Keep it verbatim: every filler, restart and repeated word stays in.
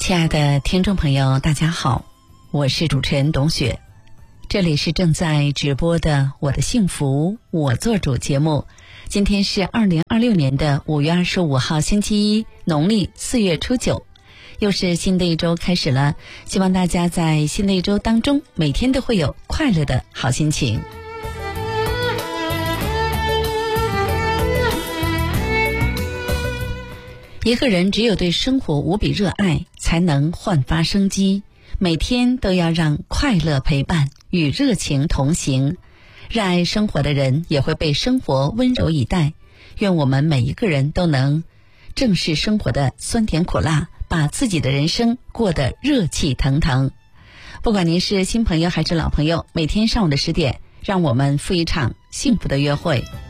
亲爱的听众朋友，大家好，我是主持人董雪，这里是正在直播的我的幸福我做主节目。今天是二零二六年的五月二十五号星期一，农历四月初九，又是新的一周开始了，希望大家在新的一周当中每天都会有快乐的好心情。一个人只有对生活无比热爱，才能焕发生机。每天都要让快乐陪伴，与热情同行。热爱生活的人也会被生活温柔以待。愿我们每一个人都能正视生活的酸甜苦辣，把自己的人生过得热气腾腾。不管您是新朋友还是老朋友，每天上午的十点，让我们赴一场幸福的约会。